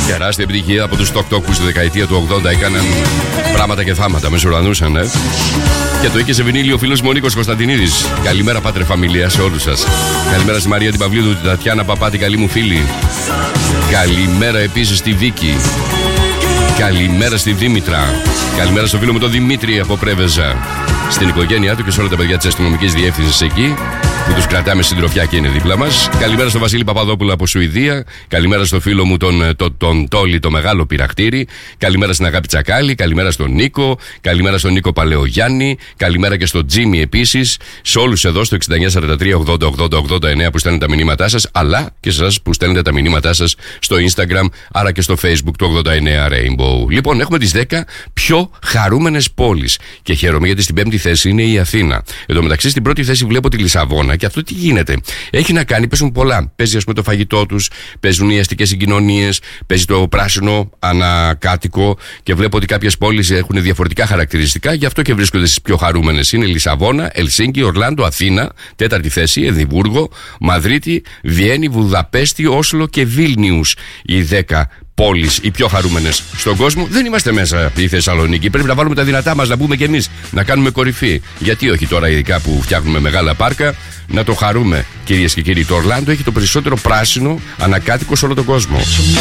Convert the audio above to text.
Τεράστια επιτυχία από τους Tok Tok που στη δεκαετία του 80 έκαναν πράγματα και θάματα, μεσουρανούσαν, Και το είχε σε βινίλιο ο φίλος μου ο Νίκος Κωνσταντινίδης. Καλημέρα, Πάτρε Φαμιλία, σε όλους σας. Καλημέρα στη Μαρία την Παυλίδου, την Τατιάνα Παπάτη, καλή μου φίλη. Καλημέρα επίσης στη Βίκη. Καλημέρα στη Δήμητρα. Καλημέρα στο φίλο μου τον Δημήτρη από Πρέβεζα. Στην οικογένειά του και σε όλα τα παιδιά της αστυνομικής διεύθυνσης εκεί, που τους κρατάμε συντροφιά και είναι δίπλα μας. Καλημέρα στον Βασίλη Παπαδόπουλο από Σουηδία. Καλημέρα στο φίλο μου τον Τόλι, το μεγάλο πυρακτήρι. Καλημέρα στην Αγάπη Τσακάλη. Καλημέρα στον Νίκο. Καλημέρα στον Νίκο Παλαιογιάννη. Καλημέρα και στον Τζίμι επίσης. Σε όλους εδώ στο 6943-80-80-89 που στέλνετε τα μηνύματά σας, αλλά και σε εσάς που στέλνετε τα μηνύματά σας στο Instagram, άρα και στο Facebook του 89 Rainbow. Λοιπόν, έχουμε τις 10 πιο χαρούμενες πόλεις. Και χαίρομαι γιατί στην 5η θέση είναι η Αθήνα. Εν τω μεταξύ, στην πρώτη θέση βλέπω τη Λισαβόνα. Και αυτό τι γίνεται? Έχει να κάνει, παίζουν πολλά. Παίζει, ας πούμε, το φαγητό τους, παίζουν οι αστικές συγκοινωνίες, παίζει το πράσινο ανακάτοικο και βλέπω ότι κάποιες πόλεις έχουν διαφορετικά χαρακτηριστικά, γι' αυτό και βρίσκονται στις πιο χαρούμενες. Είναι Λισαβόνα, Ελσίνκι, Ορλάντο, Αθήνα, 4η θέση, Εδιμβούργο, Μαδρίτη, Βιέννη, Βουδαπέστη, Όσλο και Βίλνιους. Οι 10 πόλεις, οι πιο χαρούμενες στον κόσμο. Δεν είμαστε μέσα η Θεσσαλονίκη. Πρέπει να βάλουμε τα δυνατά μας, να μπούμε κι εμείς, να κάνουμε κορυφή. Γιατί όχι τώρα, ειδικά που φτιάχνουμε μεγάλα πάρκα, να το χαρούμε, κυρίες και κύριοι. Το Ορλάντο έχει το περισσότερο πράσινο ανακάτοικο σε όλο τον κόσμο.